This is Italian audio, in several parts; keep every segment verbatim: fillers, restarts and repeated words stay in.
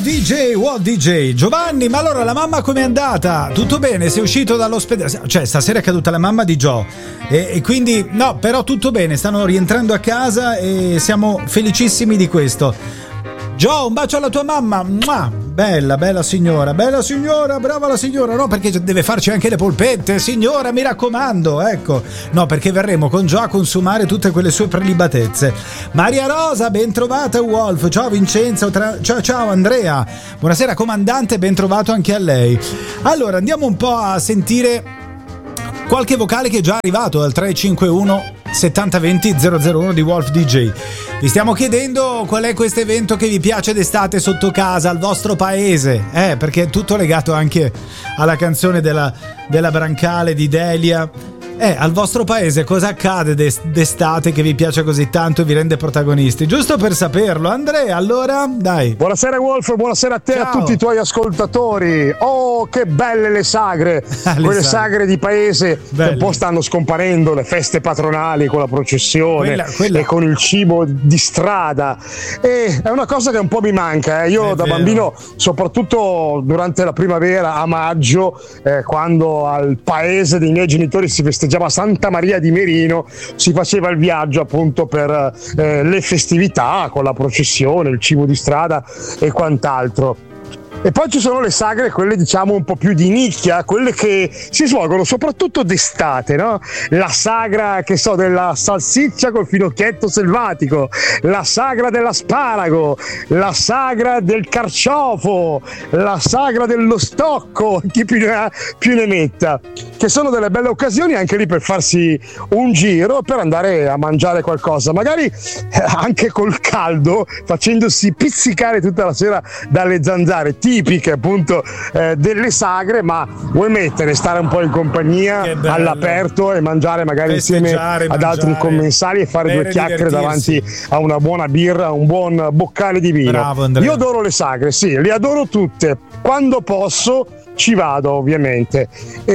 D J, Wolf D J. Giovanni, ma allora la mamma com'è andata? Tutto bene? Sei uscito dall'ospedale? Cioè, stasera è caduta la mamma di Gio e, e quindi, no, però tutto bene, stanno rientrando a casa e siamo felicissimi di questo. Gio, un bacio alla tua mamma. Mua! Bella, bella signora, bella signora, brava la signora, no, perché deve farci anche le polpette, signora, mi raccomando, ecco, no, perché verremo con Gio a consumare tutte quelle sue prelibatezze. Maria Rosa, ben trovata Wolf, ciao Vincenzo, tra... ciao ciao Andrea, buonasera comandante, ben trovato anche a lei. Allora, andiamo un po' a sentire qualche vocale che è già arrivato al tre cinque uno settanta venti zero zero uno di Wolf D J. Vi stiamo chiedendo qual è questo evento che vi piace d'estate sotto casa, al vostro paese, eh, perché è tutto legato anche alla canzone della, della Brancale di Delia. Eh, al vostro paese cosa accade d'estate che vi piace così tanto e vi rende protagonisti? Giusto per saperlo. Andrea, allora, dai. Buonasera Wolf, buonasera a te e a tutti i tuoi ascoltatori. Oh, che belle le sagre, Ah, le quelle sagre. sagre di paese Belle. che un po' stanno scomparendo, le feste patronali con la processione Quella- quella- e con il cibo di strada. E è una cosa che un po' mi manca. Eh. Io È da vero. bambino, soprattutto durante la primavera, a maggio, eh, quando al paese dei miei genitori si festeggiava Santa Maria di Merino, si faceva il viaggio appunto per eh, le festività con la processione, il cibo di strada e quant'altro. E poi ci sono le sagre, quelle diciamo un po' più di nicchia, quelle che si svolgono soprattutto d'estate, no? La sagra, che so, della salsiccia col finocchietto selvatico, la sagra dell'asparago, la sagra del carciofo, la sagra dello stocco, chi più ne ha più ne metta, che sono delle belle occasioni anche lì per farsi un giro, per andare a mangiare qualcosa, magari eh, anche col caldo, facendosi pizzicare tutta la sera dalle zanzare tipiche appunto eh, delle sagre, ma vuoi mettere, stare un po' in compagnia Che bello. all'aperto e mangiare magari insieme Festeggiare, ad mangiare, altri commensali e fare bere, due chiacchiere divertirsi. davanti a una buona birra, un buon boccale di vino. Bravo, Andrea. Io adoro le sagre, sì, le adoro tutte, quando posso ci vado ovviamente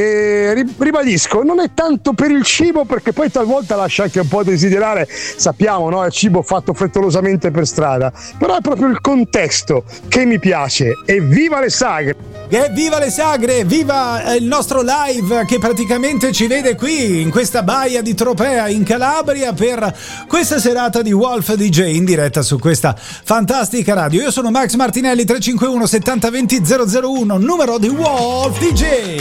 e ri- ribadisco, non è tanto per il cibo, perché poi talvolta lascia anche un po' a desiderare, sappiamo, no? È cibo fatto frettolosamente per strada, però è proprio il contesto che mi piace. E viva le sagre! E viva le sagre, viva il nostro live che praticamente ci vede qui in questa baia di Tropea in Calabria per questa serata di Wolf D J in diretta su questa fantastica radio. Io sono Max Martinelli, tre cinque uno settanta venti zero zero uno, numero di Wolf D J.